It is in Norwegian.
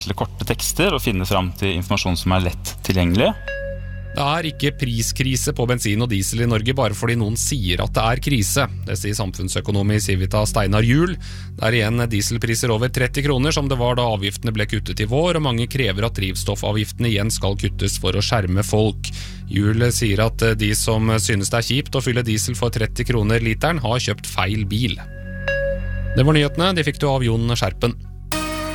korte tekster og finne fram til informasjon som lett tilgjengelig. Det ikke priskrise på bensin og diesel i Norge bare fordi noen sier at det krise. Det sier samfunnsøkonom i Civita Steinar Juel. Det igjen dieselpriser over 30 kroner som det var da avgiftene ble kuttet i vår, og mange krever at drivstoffavgiftene igjen skal kuttes for å skjerme folk. Juel sier at de som synes det kjipt å fylle diesel for 30 kroner literen har kjøpt feil bil. Det var nyhetene, de fikk du av Jon Skjerpen.